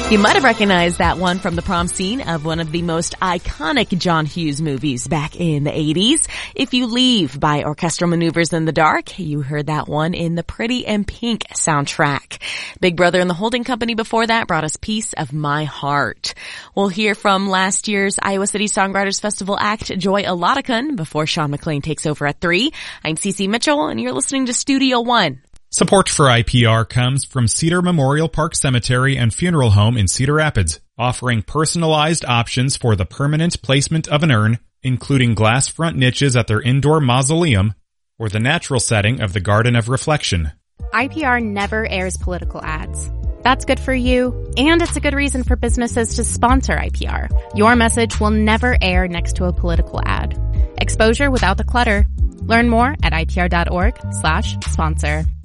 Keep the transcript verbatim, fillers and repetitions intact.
You might have recognized that one from the prom scene of one of the most iconic John Hughes movies back in the eighties. If You Leave by Orchestral Maneuvers in the Dark, you heard that one in the Pretty in Pink soundtrack. Big Brother and the Holding Company before that brought us Piece of My Heart. We'll hear from last year's Iowa City Songwriters Festival act Joy Alodicon before Sean McLean takes over at three. I'm Cece Mitchell and you're listening to Studio One. Support for I P R comes from Cedar Memorial Park Cemetery and Funeral Home in Cedar Rapids, offering personalized options for the permanent placement of an urn, including glass front niches at their indoor mausoleum, or the natural setting of the Garden of Reflection. I P R never airs political ads. That's good for you, and it's a good reason for businesses to sponsor I P R. Your message will never air next to a political ad. Exposure without the clutter. Learn more at I P R dot org slash sponsor.